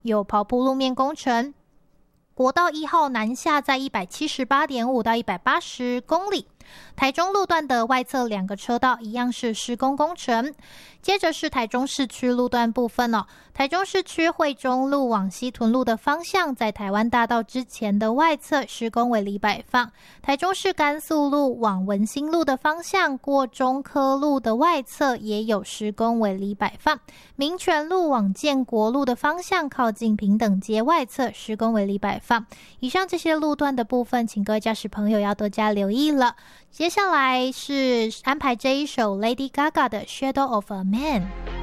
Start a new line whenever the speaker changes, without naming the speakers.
有跑铺路面工程。国道1号南下在 178.5 到180公里，台中路段的外侧2个车道一样是施工工程。接着是台中市区路段部分台中市区惠中路往西屯路的方向，在台湾大道之前的外侧施工围篱摆放。台中市甘肃路往文心路的方向，过中科路的外侧也有施工围篱摆放。民权路往建国路的方向，靠近平等街外侧施工围篱摆放。以上这些路段的部分，请各位驾驶朋友要多加留意了。接下来是安排这一首 Lady Gaga 的 Shadow of a Man。